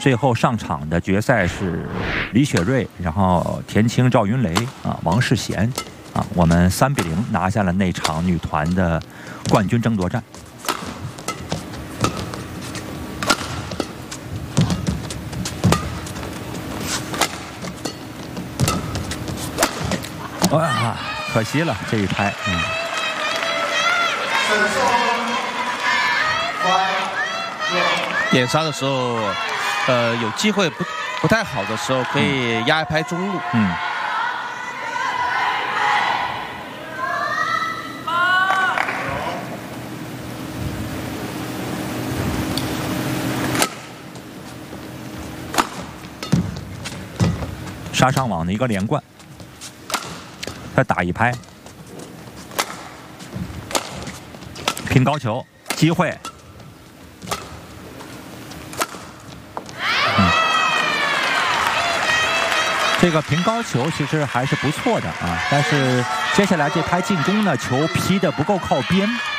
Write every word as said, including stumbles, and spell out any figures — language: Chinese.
最后上场的决赛是李雪芮，然后田青、赵云雷啊、王世贤啊，我们三比零拿下了那场女团的冠军争夺战。哇，可惜了这一拍，嗯。 点杀的时候，呃，有机会不不太好的时候，可以压一拍中路。 嗯。杀上网的一个连贯，再打一拍，拼高球，机会。 这个平高球其实还是不错的啊，但是接下来这拍进攻呢，球劈得不够靠边。